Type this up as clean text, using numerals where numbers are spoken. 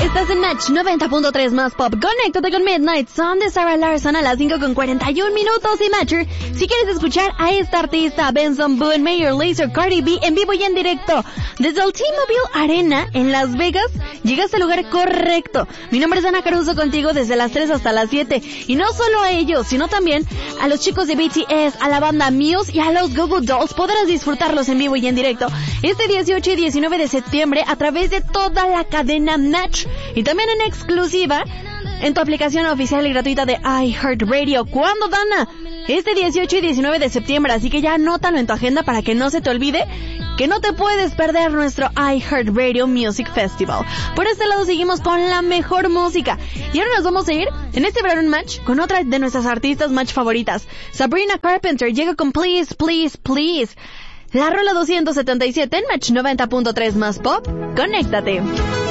Estás en Match 90.3 más pop. Conéctate con Midnight Sun de Sarah Larson a las 5:41 minutos. Y Matcher, si quieres escuchar a esta artista, Benson Boone, Mayor Lazer, Cardi B, en vivo y en directo desde el T-Mobile Arena en Las Vegas, llegaste al lugar correcto. Mi nombre es Ana Caruso, contigo desde las 3 hasta las 7. Y no solo a ellos, sino también a los chicos de BTS, a la banda Muse y a los Goo Goo Dolls. Podrás disfrutarlos en vivo y en directo este 18 y 19 de septiembre a través de toda la cadena Match. Y también en exclusiva en tu aplicación oficial y gratuita de iHeartRadio. ¿Cuándo, Dana? Este 18 y 19 de septiembre, así que ya anótalo en tu agenda para que no se te olvide que no te puedes perder nuestro iHeartRadio Music Festival. Por este lado seguimos con la mejor música. Y ahora nos vamos a ir en este verano Match con otra de nuestras artistas Match favoritas. Sabrina Carpenter llega con Please, Please, Please. La rola 277 en Match 90.3 más pop. Conéctate.